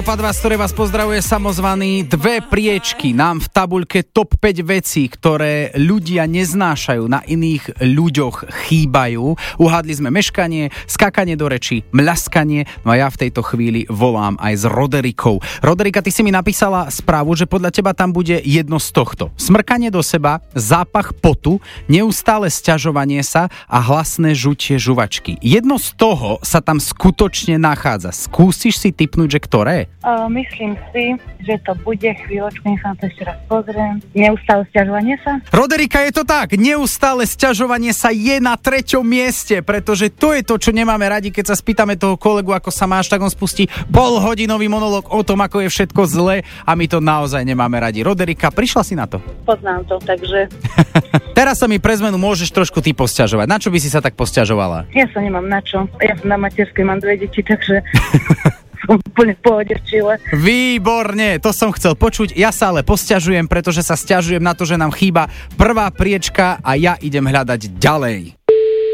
Vás, ktoré vás pozdravuje samozvaný. 2 priečky nám v tabuľke top 5 vecí, ktoré ľudia neznášajú, na iných ľuďoch chýbajú. Uhádli sme meškanie, skákanie do reči, mľaskanie. No a ja v tejto chvíli volám aj s Roderikou. Roderika, ty si mi napísala správu, že podľa teba tam bude jedno z tohto. Smrkanie do seba, zápach potu, neustále sťažovanie sa a hlasné žutie žuvačky. Jedno z toho sa tam skutočne nachádza. Skúsiš si tipnúť, že ktoré? Myslím si, že to bude chvíľočku, nech sa to ešte raz pozriem. Neustále sťažovanie sa? Roderika, je to tak. Neustále sťažovanie sa je na 3. mieste, pretože to je to, čo nemáme radi. Keď sa spýtame toho kolegu, ako sa máš, tak on spustí polhodinový monológ o tom, ako je všetko zlé a my to naozaj nemáme radi. Roderika, prišla si na to? Poznám to, takže... Teraz sa mi pre zmenu môžeš trošku ty posťažovať. Na čo by si sa tak posťažovala? Ja sa nemám na čo. Ja som na materskej, mám 2 deti, takže... som úplne v pohode v Čile. Výborne, to som chcel počuť. Ja sa ale posťažujem, pretože sa sťažujem na to, že nám chýba prvá priečka a ja idem hľadať ďalej.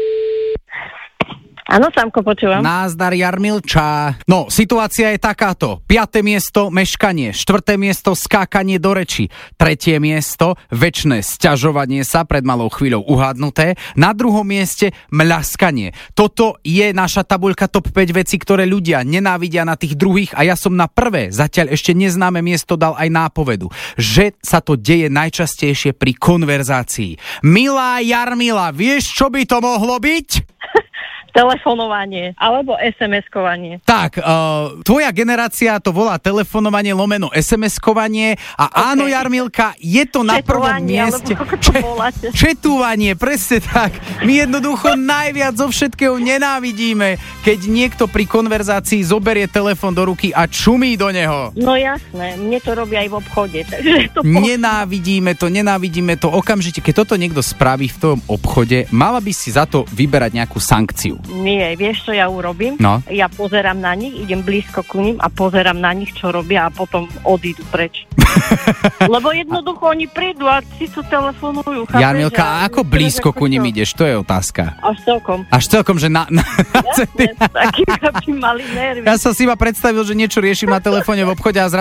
Áno, Sámko, počúvam. Názdar, Jarmilča. No, situácia je takáto. 5. miesto meškanie, 4. miesto skákanie do reči, 3. miesto večné sťažovanie sa, pred malou chvíľou uhádnuté, na 2. mieste mľaskanie. Toto je naša tabuľka top 5 vecí, ktoré ľudia nenávidia na tých druhých a ja som na prvé, zatiaľ ešte neznáme miesto dal aj nápovedu, že sa to deje najčastejšie pri konverzácii. Milá Jarmila, vieš, čo by to mohlo byť? Telefonovanie alebo SMS-kovanie. Tak, tvoja generácia to volá telefonovanie lomeno SMS-kovanie a okay. Áno, Jarmilka, je to na prvom mieste. Četovanie, presne tak. My jednoducho najviac zo všetkého nenávidíme, keď niekto pri konverzácii zoberie telefón do ruky a čumí do neho. No jasné, mne to robia aj v obchode. Takže to nenávidíme to okamžite. Keď toto niekto spraví v tom obchode, mala by si za to vyberať nejakú sankciu. Nie, vieš, čo ja urobím? No. Ja pozerám na nich, idem blízko ku ním a pozerám na nich, čo robia a potom odídu preč. Lebo jednoducho oni prídu a si tu telefonujú. Jarmilka, a ako blízko ku nim ideš? To je otázka. Až celkom, že na taký, aby mali nervy. Ja som si iba predstavil, že niečo riešim na telefóne v obchode a